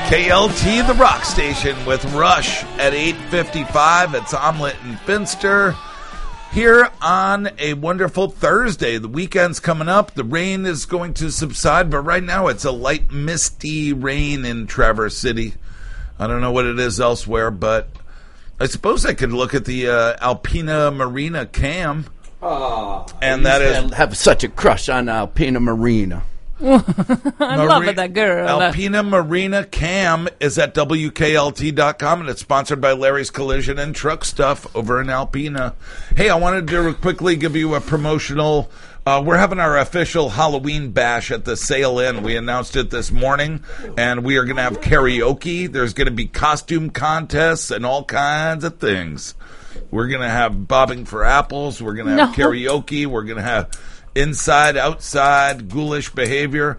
KLT, the rock station, with Rush at 8:55. It's Omelet and Finster here on a wonderful Thursday. The weekend's coming up. The rain is going to subside, but right now it's a light, misty rain in Traverse City. I don't know what it is elsewhere, but I suppose I could look at the Alpena Marina cam. And that is... have such a crush on Alpena Marina. I love it, that girl. Alpena Marina Cam is at WKLT.com, and it's sponsored by Larry's Collision and Truck Stuff over in Alpena. Hey, I wanted to quickly give you a promotional... we're having our official Halloween bash at the Sail Inn. We announced it this morning, and we are going to have karaoke. There's going to be costume contests and all kinds of things. We're going to have bobbing for apples. We're going to have karaoke. We're going to have... inside, outside, ghoulish behavior.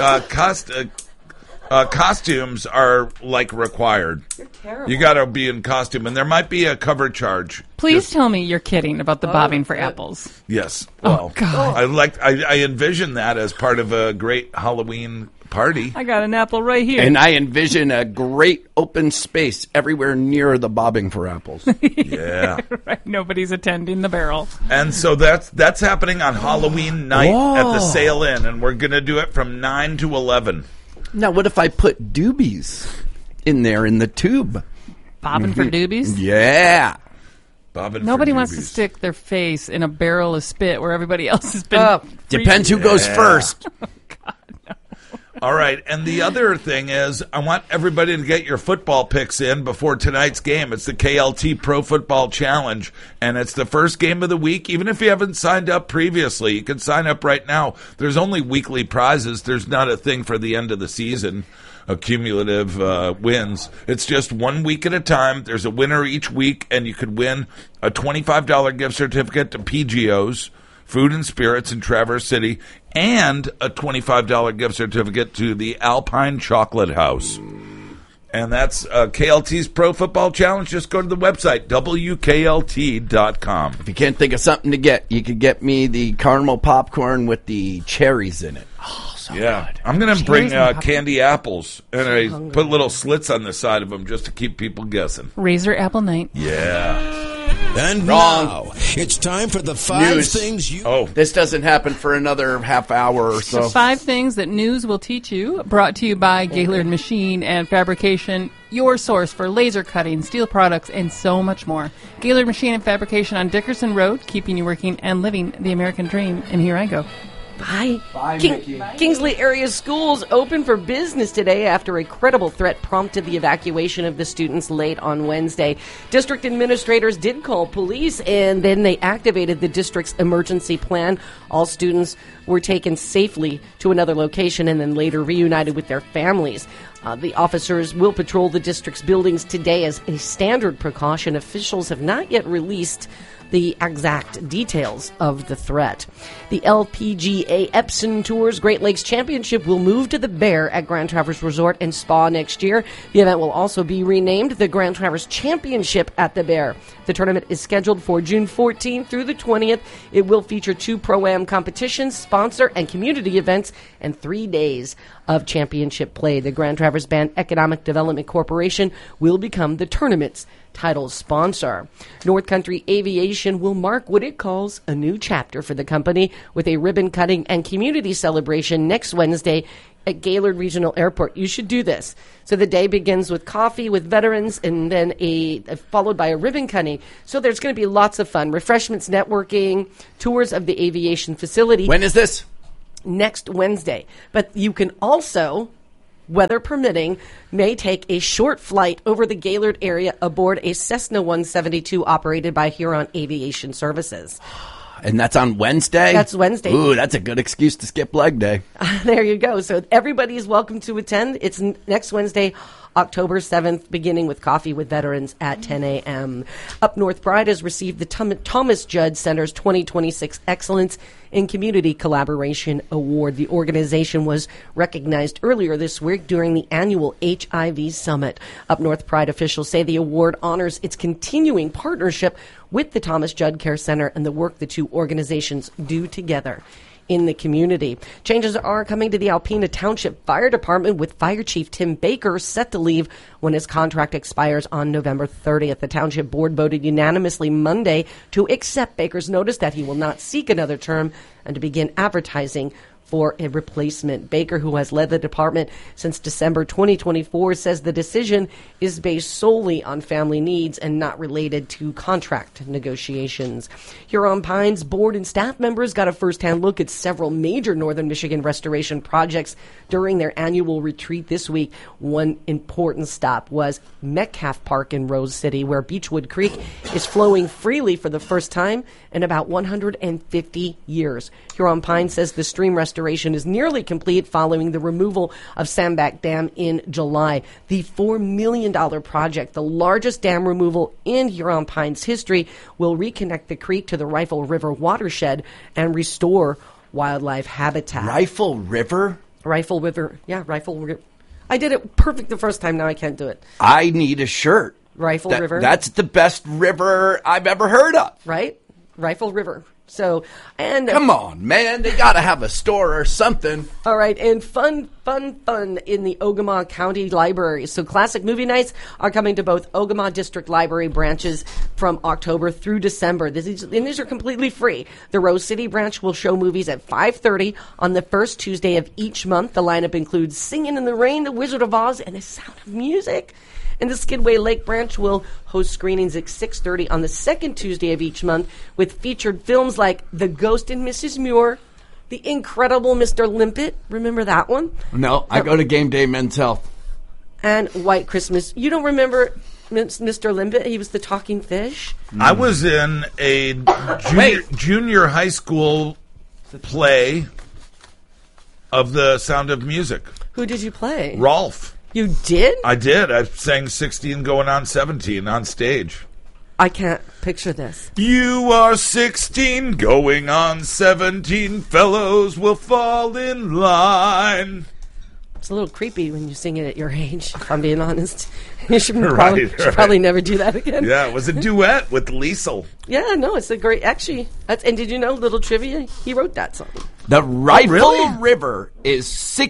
Costumes are like required. You're terrible. You got to be in costume, and there might be a cover charge. Please tell me you're kidding about the bobbing for apples. Yes. Well, God. I envision that as part of a great Halloween party. I got an apple right here. And I envision a great open space everywhere near the bobbing for apples. Yeah. Right. Nobody's attending the barrel. And so that's happening on Halloween night at the Sail Inn, and we're going to do it from 9 to 11. Now, what if I put doobies in there in the tube? Bobbing for doobies? Yeah. Nobody wants to stick their face in a barrel of spit where everybody else has been. Depends who goes first. All right, and the other thing is I want everybody to get your football picks in before tonight's game. It's the KLT Pro Football Challenge, and it's the first game of the week. Even if you haven't signed up previously, you can sign up right now. There's only weekly prizes. There's not a thing for the end of the season, cumulative wins. It's just 1 week at a time. There's a winner each week, and you could win a $25 gift certificate to PGO's Food and Spirits in Traverse City, and a $25 gift certificate to the Alpine Chocolate House. And that's KLT's Pro Football Challenge. Just go to the website, WKLT.com. If you can't think of something to get, you could get me the caramel popcorn with the cherries in it. Oh, so good. I'm going to bring candy apples, and I put little slits on the side of them just to keep people guessing. Razor apple night. Yeah. And now, it's time for the five things you... Oh, this doesn't happen for another half hour or so. The 5 things that news will teach you, brought to you by Gaylord Machine and Fabrication, your source for laser cutting, steel products, and so much more. Gaylord Machine and Fabrication on Dickerson Road, keeping you working and living the American dream. And here I go. Bye. Kingsley area schools open for business today after a credible threat prompted the evacuation of the students late on Wednesday. District administrators did call police, and then they activated the district's emergency plan. All students were taken safely to another location and then later reunited with their families. The officers will patrol the district's buildings today as a standard precaution. Officials have not yet released the exact details of the threat. The LPGA Epson Tours Great Lakes Championship will move to the Bear at Grand Traverse Resort and Spa next year. The event will also be renamed the Grand Traverse Championship at the Bear. The tournament is scheduled for June 14th through the 20th. It will feature 2 Pro-Am competitions, sponsor and community events, and 3 days of championship play. The Grand Traverse Band Economic Development Corporation will become the tournament's title sponsor. North Country Aviation will mark what it calls a new chapter for the company with a ribbon cutting and community celebration next Wednesday at Gaylord Regional Airport. You should do this. So the day begins with coffee with veterans and then followed by a ribbon cutting. So there's going to be lots of fun. Refreshments, networking, tours of the aviation facility. When is this? Next Wednesday. But you can also, weather permitting, may take a short flight over the Gaylord area aboard a Cessna 172 operated by Huron Aviation Services. And that's on Wednesday? That's Wednesday. Ooh, that's a good excuse to skip leg day. There you go. So everybody is welcome to attend. It's next Wednesday, October 7th, beginning with Coffee with Veterans at 10 a.m. Up North Pride has received the Thomas Judd Center's 2026 Excellence in Community Collaboration Award. The organization was recognized earlier this week during the annual HIV Summit. Up North Pride officials say the award honors its continuing partnership with the Thomas Judd Care Center and the work the two organizations do together in the community. Changes are coming to the Alpena Township Fire Department, with Fire Chief Tim Baker set to leave when his contract expires on November 30th. The Township Board voted unanimously Monday to accept Baker's notice that he will not seek another term and to begin advertising for a replacement. Baker, who has led the department since December 2024, says the decision is based solely on family needs and not related to contract negotiations. Huron Pines board and staff members got a first-hand look at several major Northern Michigan restoration projects during their annual retreat this week. One important stop was Metcalf Park in Rose City, where Beechwood Creek is flowing freely for the first time in about 150 years. Huron Pines says the stream restoration is nearly complete following the removal of Sandback Dam in July. The $4 million project, the largest dam removal in Huron Pines history, will reconnect the creek to the Rifle River watershed and restore wildlife habitat. Rifle River? Rifle River. Yeah, Rifle River. I did it perfect the first time. Now I can't do it. I need a shirt. Rifle River. That's the best river I've ever heard of. Right? Rifle River. So, and come on, man, they got to have a store or something. All right, and fun in the Ogama County Library. So classic movie nights are coming to both Ogama District Library branches from October through December. These are completely free. The Rose City branch will show movies at 5:30 on the first Tuesday of each month. The lineup includes Singing in the Rain, The Wizard of Oz, and The Sound of Music. And the Skidway Lake branch will host screenings at 6:30 on the second Tuesday of each month, with featured films like The Ghost and Mrs. Muir, The Incredible Mr. Limpet. Remember that one? No, I go to Game Day Men's Health. And White Christmas. You don't remember Mr. Limpet? He was the talking fish. I was in a junior high school play of The Sound of Music. Who did you play? Rolf. You did? I did. I sang 16 going on 17 on stage. I can't picture this. You are 16 going on 17. Fellows will fall in line. It's a little creepy when you sing it at your age, if I'm being honest. You should probably never do that again. Yeah, it was a duet with Liesel. Yeah, no, it's a great... Actually, and did you know, little trivia, he wrote that song. The Rifle River is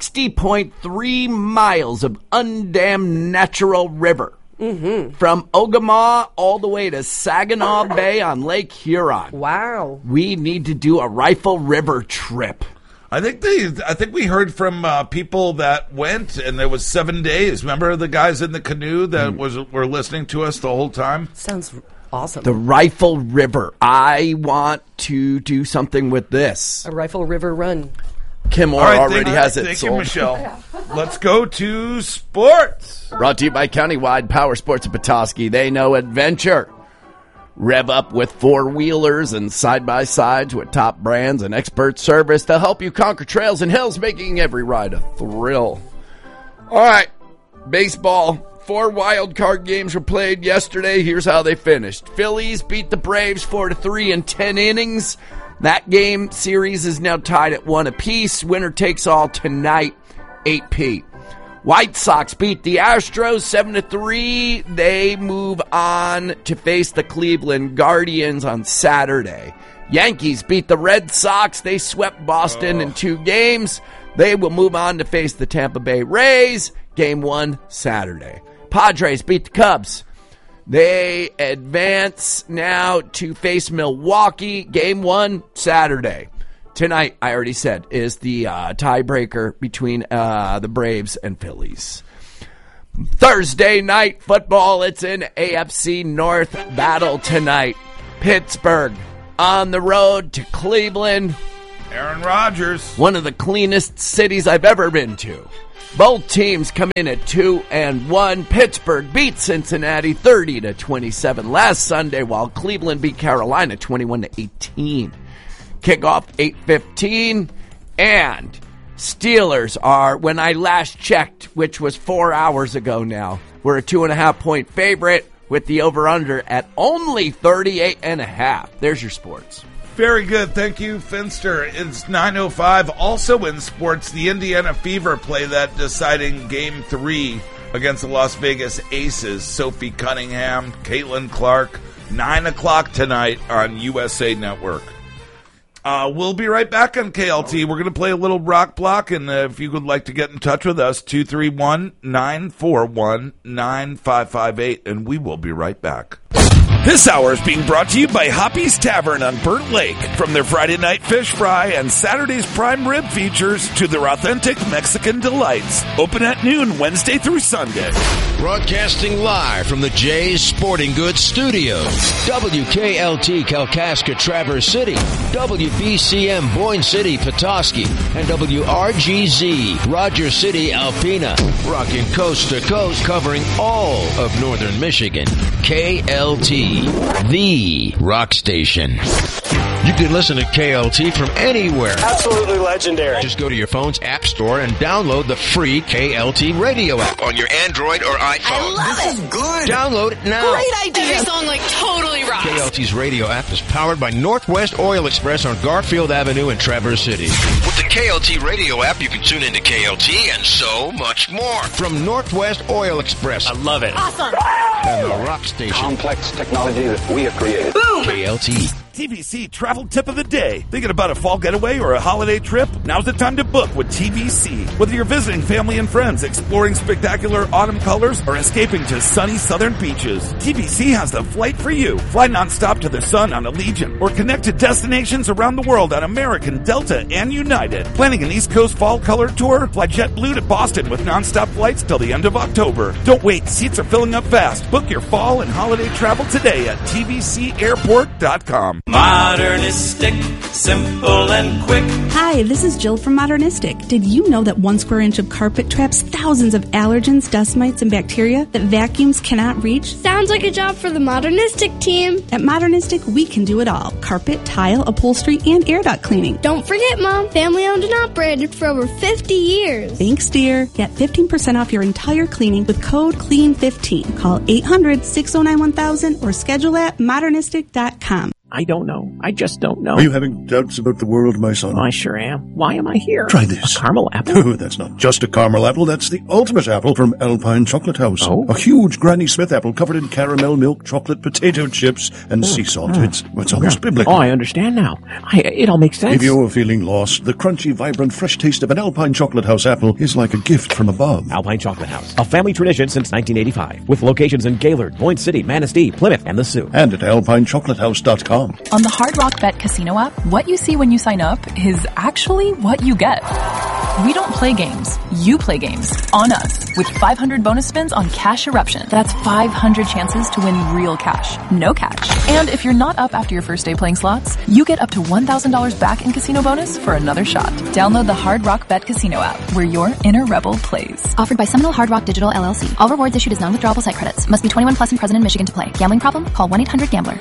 60.3 miles of undammed natural river. Mm-hmm. From Ogama all the way to Saginaw Bay on Lake Huron. Wow. We need to do a Rifle River trip. I think we heard from people that went, and there was 7 days. Remember the guys in the canoe that were listening to us the whole time? Sounds awesome. The Rifle River. I want to do something with this. A Rifle River run. Kim Orr already has it Thank sold. you, Michelle. Let's go to sports. Brought to you by Countywide Power Sports of Petoskey. They know adventure. Rev up with four-wheelers and side-by-sides with top brands and expert service to help you conquer trails and hills, making every ride a thrill. All right, baseball. 4 wild card games were played yesterday. Here's how they finished. Phillies beat the Braves 4-3 in 10 innings. That game series is now tied at 1 apiece. Winner takes all tonight, 8p. White Sox beat the Astros 7-3. They move on to face the Cleveland Guardians on Saturday. Yankees beat the Red Sox. They swept Boston in 2 games. They will move on to face the Tampa Bay Rays. Game 1 Saturday. Padres beat the Cubs. They advance now to face Milwaukee. Game 1 Saturday. Tonight, I already said, is the tiebreaker between the Braves and Phillies. Thursday night football, it's an AFC North battle tonight. Pittsburgh on the road to Cleveland. Aaron Rodgers. One of the cleanest cities I've ever been to. Both teams come in at 2-1. Pittsburgh beat Cincinnati 30-27 last Sunday, while Cleveland beat Carolina 21-18. Kickoff 8:15, and Steelers are, when I last checked, which was 4 hours ago now, we're a 2.5-point favorite with the over-under at only 38.5. There's your sports. Very good. Thank you, Finster. It's 9:05. Also in sports, the Indiana Fever play that deciding Game 3 against the Las Vegas Aces. Sophie Cunningham, Caitlin Clark, 9 o'clock tonight on USA Network. We'll be right back on KLT. We're going to play a little rock block, and if you would like to get in touch with us, 231-941-9558, and we will be right back. This hour is being brought to you by Hoppy's Tavern on Burnt Lake. From their Friday night fish fry and Saturday's prime rib features to their authentic Mexican delights. Open at noon Wednesday through Sunday. Broadcasting live from the Jay's Sporting Goods Studios. WKLT Kalkaska Traverse City, WBCM Boyne City Petoskey, and WRGZ Rogers City Alpena. Rocking coast to coast, covering all of northern Michigan. KLT, the rock station. You can listen to KLT from anywhere. Absolutely legendary. Just go to your phone's app store and download the free KLT radio app on your Android or iPhone. I love This is good. Download it now. Great idea. Every song totally rocks. KLT's radio app is powered by Northwest Oil Express on Garfield Avenue in Traverse City. With the KLT radio app, you can tune into KLT and so much more. From Northwest Oil Express. I love it. Awesome. And the rock station. Complex technology that we have created. Boom. KLT. TVC travel tip of the day. Thinking about a fall getaway or a holiday trip? Now's the time to book with TVC. Whether you're visiting family and friends, exploring spectacular autumn colors, or escaping to sunny southern beaches, TVC has the flight for you. Fly nonstop to the sun on Allegiant or connect to destinations around the world on American, Delta, and United. Planning an East Coast fall color tour? Fly JetBlue to Boston with nonstop flights till the end of October. Don't wait. Seats are filling up fast. Book your fall and holiday travel today at tvcairport.com. Modernistic, simple and quick. Hi, this is Jill from Modernistic. Did you know that 1 square inch of carpet traps thousands of allergens, dust mites, and bacteria that vacuums cannot reach? Sounds like a job for the Modernistic team. At Modernistic, we can do it all. Carpet, tile, upholstery, and air duct cleaning. Don't forget, Mom, family owned and operated for over 50 years. Thanks, dear. Get 15% off your entire cleaning with code CLEAN15. Call 800-609-1000 or schedule at modernistic.com. I don't know. I just don't know. Are you having doubts about the world, my son? I sure am. Why am I here? Try this. A caramel apple? Oh, that's not just a caramel apple. That's the ultimate apple from Alpine Chocolate House. Oh? A huge Granny Smith apple covered in caramel, milk, chocolate, potato chips, and sea salt. It's almost biblical. Oh, I understand now. It all makes sense. If you're feeling lost, the crunchy, vibrant, fresh taste of an Alpine Chocolate House apple is like a gift from above. Alpine Chocolate House, a family tradition since 1985, with locations in Gaylord, Boyne City, Manistee, Plymouth, and the Sioux. And at alpinechocolatehouse.com. On the Hard Rock Bet Casino app, what you see when you sign up is actually what you get. We don't play games. You play games. On us. With 500 bonus spins on Cash Eruption. That's 500 chances to win real cash. No catch. And if you're not up after your first day playing slots, you get up to $1,000 back in casino bonus for another shot. Download the Hard Rock Bet Casino app, where your inner rebel plays. Offered by Seminole Hard Rock Digital LLC. All rewards issued as non-withdrawable site credits. Must be 21 plus and present in Michigan to play. Gambling problem? Call 1-800-GAMBLER.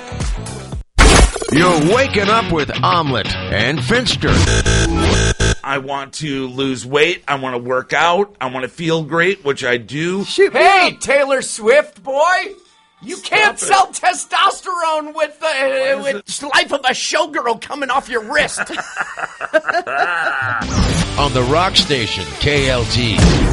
You're waking up with Omelet and Finster. I want to lose weight. I want to work out. I want to feel great, which I do. Hey, Taylor Swift, boy! You can't sell testosterone with the life of a showgirl coming off your wrist. On the rock station, KLT.